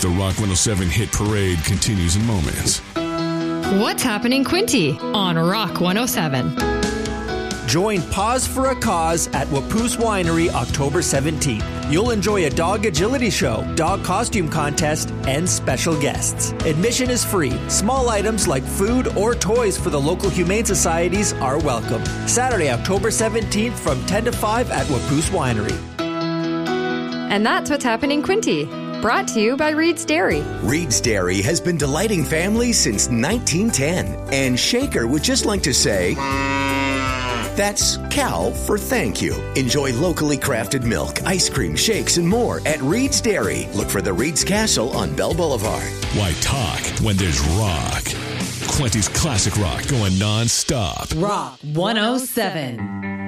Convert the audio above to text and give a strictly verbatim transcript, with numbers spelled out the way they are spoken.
The Rock one oh seven Hit Parade continues in moments. What's happening, Quinty, on Rock one oh seven. Join Pause for a Cause at Wapoose Winery October seventeenth. You'll enjoy a dog agility show, dog costume contest, and special guests. Admission is free. Small items like food or toys for the local humane societies are welcome. Saturday, October seventeenth from ten to five at Wapoose Winery. And that's what's happening, Quinty. Brought to you by Reed's Dairy. Reed's Dairy has been delighting families since nineteen ten. And Shaker would just like to say... That's Cal for thank you. Enjoy locally crafted milk, ice cream, shakes, and more at Reed's Dairy. Look for the Reed's Castle on Bell Boulevard. Why talk when there's rock? Quinty's classic rock going non-stop. Rock one oh seven.